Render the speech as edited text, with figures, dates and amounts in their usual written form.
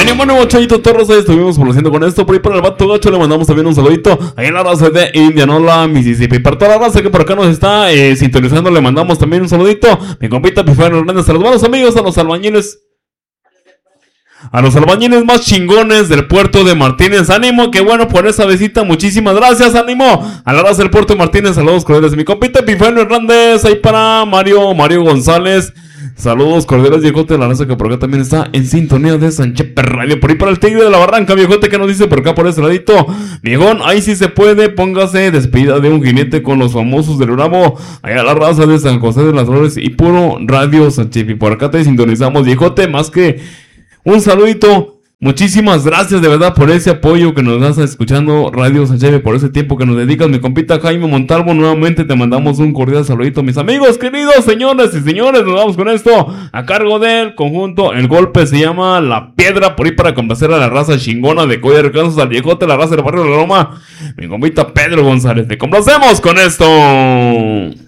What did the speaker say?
Ánimo, Chayito Torres, ahí estuvimos conociendo con esto. Por ahí para el vato gacho le mandamos también un saludito. Ahí en la raza de Indianola, Mississippi. Para toda la raza que por acá nos está sintonizando, le mandamos también un saludito. Mi compita Pifano Hernández, a los buenos amigos, a los albañiles. A los albañiles más chingones del puerto de Martínez. Ánimo, que bueno por esa visita. Muchísimas gracias, ánimo. A la raza del puerto de Martínez, saludos cordiales. Mi compita Pifano Hernández, ahí para Mario González. Saludos cordiales, viejote, la raza que por acá también está en sintonía de Sanchepe Radio. Por ahí para el Tigre de la Barranca, viejote, que nos dice por acá por ese ladito. Viejón, ahí sí se puede, póngase despedida de un jinete con los famosos del Bravo. Allá la raza de San José de las Flores y puro Radio Sanchepe. Por acá te sintonizamos, viejote, más que un saludito. Muchísimas gracias de verdad por ese apoyo que nos das escuchando Radio Sanchepe, por ese tiempo que nos dedicas, mi compita Jaime Montalvo. Nuevamente te mandamos un cordial saludito, mis amigos queridos, señores y señores. Nos vamos con esto a cargo del conjunto El Golpe, se llama La Piedra, por ahí para complacer a la raza chingona de Coya de Casos, al viejote, la raza del barrio de la Roma, mi compita Pedro González. Te complacemos con esto.